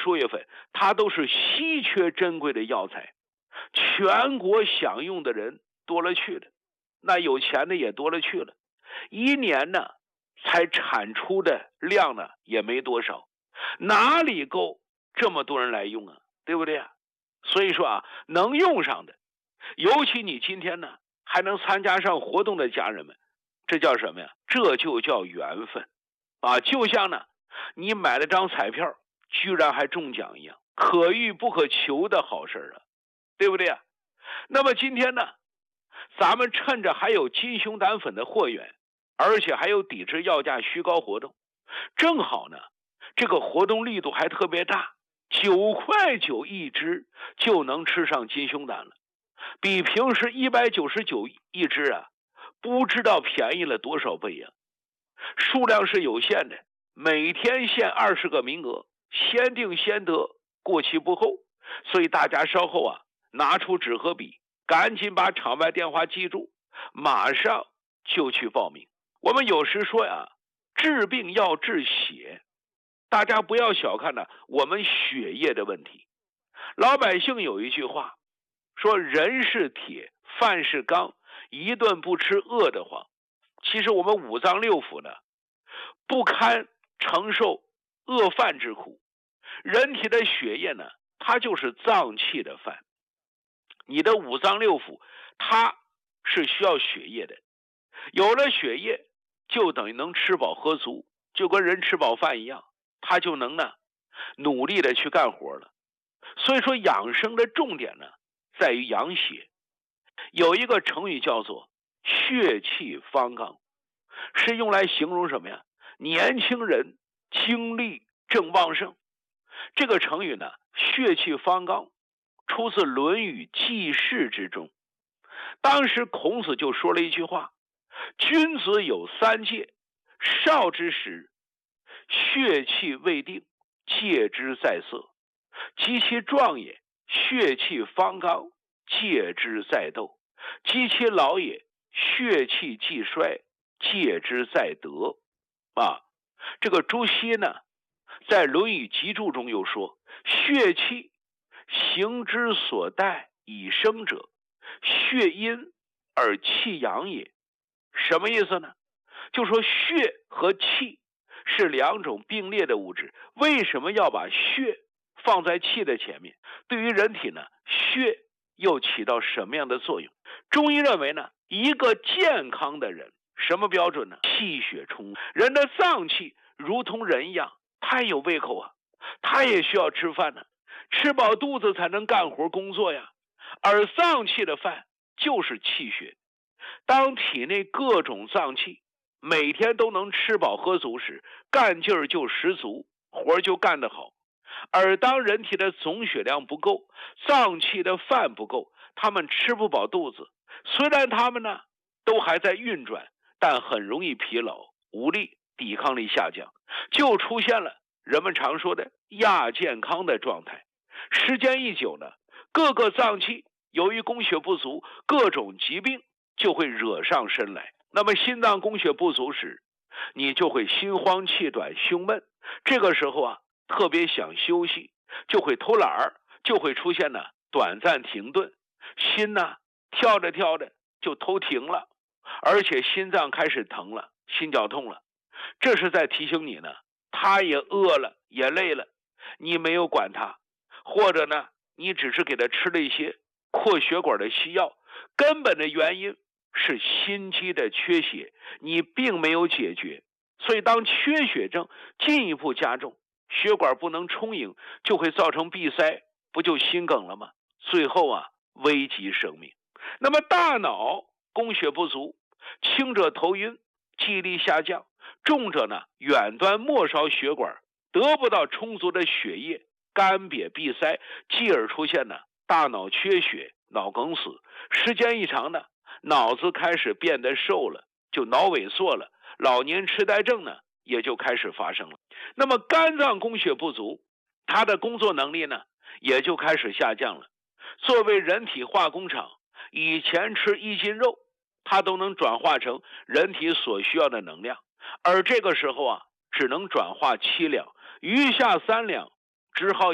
输液粉，它都是稀缺珍贵的药材，全国享用的人多了去了，那有钱的也多了去了，一年呢才产出的量呢也没多少，哪里够这么多人来用啊？对不对啊？所以说啊，能用上的，尤其你今天呢还能参加上活动的家人们，这叫什么呀？这就叫缘分啊！就像呢你买了张彩票，居然还中奖一样，可遇不可求的好事啊，对不对啊？那么今天呢，咱们趁着还有金熊胆粉的货源，而且还有抵制药价虚高活动，正好呢这个活动力度还特别大，9.9块一支就能吃上金熊胆了，比平时199一支啊不知道便宜了多少倍啊！数量是有限的，每天限20个名额，先定先得，过期不候。所以大家稍后啊拿出纸和笔，赶紧把场外电话记住，马上就去报名。我们有时说呀，治病要治血，大家不要小看了我们血液的问题。老百姓有一句话说，人是铁，饭是钢，一顿不吃饿得慌。其实我们五脏六腑呢不堪承受饿饭之苦，人体的血液呢它就是脏器的饭，你的五脏六腑它是需要血液的，有了血液就等于能吃饱喝足，就跟人吃饱饭一样，他就能呢努力的去干活了。所以说养生的重点呢在于养血，有一个成语叫做血气方刚，是用来形容什么呀？年轻人精力正旺盛。这个成语呢血气方刚出自《论语记事》之中。当时孔子就说了一句话，君子有三戒，少之时血气未定，戒之在色，及其壮也，血气方刚，戒之在斗，及其老也，血气既衰，戒之在德啊。这个朱熹呢在《论语集注》中又说，血气行之所待以生者，血阴而气阳也。什么意思呢？就说血和气是两种并列的物质，为什么要把血放在气的前面？对于人体呢，血又起到什么样的作用？中医认为呢，一个健康的人什么标准呢？气血充足。人的脏器如同人一样，他也有胃口啊，他也需要吃饭呢，吃饱肚子才能干活工作呀。而脏器的饭就是气血。当体内各种脏器每天都能吃饱喝足时，干劲儿就十足，活就干得好。而当人体的总血量不够，脏器的饭不够，他们吃不饱肚子，虽然他们呢都还在运转，但很容易疲劳无力，抵抗力下降，就出现了人们常说的亚健康的状态。时间一久呢，各个脏器由于供血不足，各种疾病就会惹上身来。那么心脏供血不足时，你就会心慌气短胸闷，这个时候啊特别想休息，就会偷懒儿，就会出现呢短暂停顿，心呢跳着跳着就偷停了，而且心脏开始疼了，心绞痛了。这是在提醒你呢，他也饿了也累了，你没有管他，或者呢你只是给他吃了一些扩血管的西药，根本的原因是心肌的缺血，你并没有解决。所以当缺血症进一步加重，血管不能充盈，就会造成闭塞，不就心梗了吗？最后啊危及生命。那么大脑供血不足，轻者头晕，记忆力下降，重者呢远端末梢血管得不到充足的血液，干瘪闭塞，继而出现呢大脑缺血，脑梗死。时间一长呢，脑子开始变得瘦了，就脑萎缩了，老年痴呆症呢也就开始发生了。那么肝脏供血不足，它的工作能力呢也就开始下降了。作为人体化工厂，以前吃1斤肉，它都能转化成人体所需要的能量，而这个时候啊只能转化7两，余下3两只好